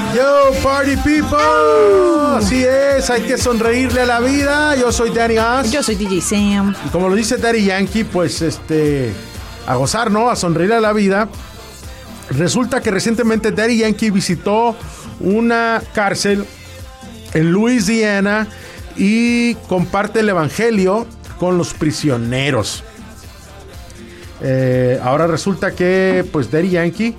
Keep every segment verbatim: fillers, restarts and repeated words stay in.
Yo, party people. Así es, hay que sonreírle a la vida. Yo soy Danny Haas. Yo soy D J Sam. Y como lo dice Daddy Yankee, pues este, a gozar, ¿no? A sonreírle a la vida. Resulta que recientemente Daddy Yankee visitó una cárcel en Luisiana y comparte el evangelio con los prisioneros. Eh, ahora resulta que, pues, Daddy Yankee,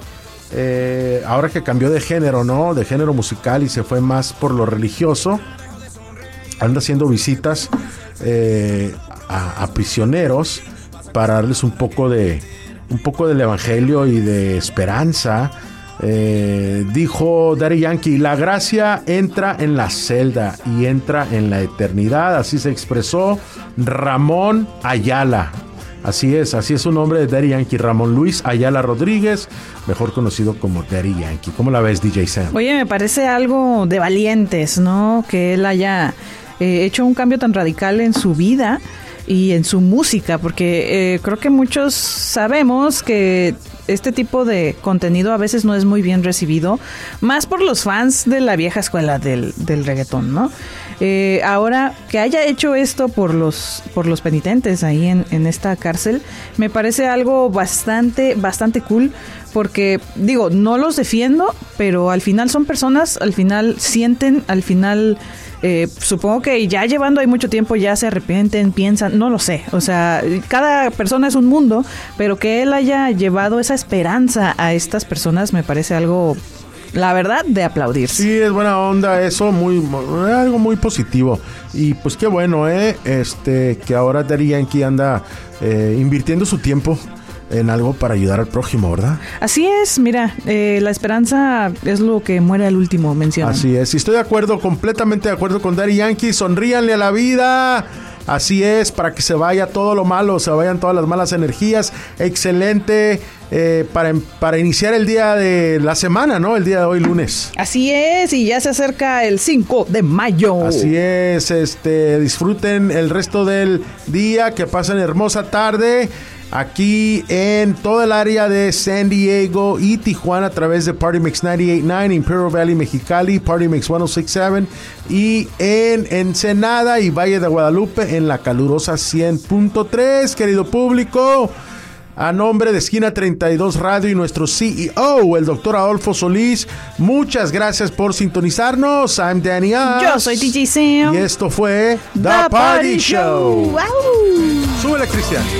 eh, ahora que cambió de género, ¿no? De género musical y se fue más por lo religioso, anda haciendo visitas eh, a, a prisioneros para darles un poco de, un poco del evangelio y de esperanza. Eh, dijo Daddy Yankee: la gracia entra en la celda y entra en la eternidad. Así se expresó Ramón Ayala. Así es, así es su nombre de Daddy Yankee, Ramón Luis Ayala Rodríguez, mejor conocido como Daddy Yankee. ¿Cómo la ves, D J Sam? Oye, me parece algo de valientes, ¿no? Que él haya eh, hecho un cambio tan radical en su vida y en su música, porque eh, creo que muchos sabemos que este tipo de contenido a veces no es muy bien recibido, más por los fans de la vieja escuela del, del reggaetón, ¿no? Eh, ahora, que haya hecho esto por los por los penitentes ahí en, en esta cárcel, me parece algo bastante, bastante cool, porque, digo, no los defiendo, pero al final son personas, al final sienten, al final... Eh, supongo que ya llevando ahí mucho tiempo ya se arrepienten, piensan, no lo sé, o sea, cada persona es un mundo, pero que él haya llevado esa esperanza a estas personas me parece algo, la verdad, de aplaudirse. Sí, es buena onda eso, muy, muy algo muy positivo. Y pues qué bueno, eh, este, que ahora Daddy Yankee anda eh, invirtiendo su tiempo en algo para ayudar al prójimo, ¿verdad? Así es, mira, eh, la esperanza es lo que muere al último, mencionan. Así es, y estoy de acuerdo, completamente de acuerdo con Daddy Yankee. Sonríanle a la vida. Así es, para que se vaya todo lo malo, se vayan todas las malas energías. Excelente eh, para, para iniciar el día de la semana, ¿no? El día de hoy, lunes. Así es, y ya se acerca el cinco de mayo. Así es, este, disfruten el resto del día, que pasen hermosa tarde. Aquí en todo el área de San Diego y Tijuana a través de Party Mix noventa y ocho punto nueve, Imperial Valley, Mexicali, Party Mix ciento sesenta y siete, y en Ensenada y Valle de Guadalupe en la calurosa cien punto tres, querido público. A nombre de Esquina treinta y dos Radio y nuestro C E O, el doctor Adolfo Solís, muchas gracias por sintonizarnos. I'm Danny Haas. Yo soy D J Sam. Y esto fue The, The Party, Party Show. Show. Wow. Súbele, Cristian.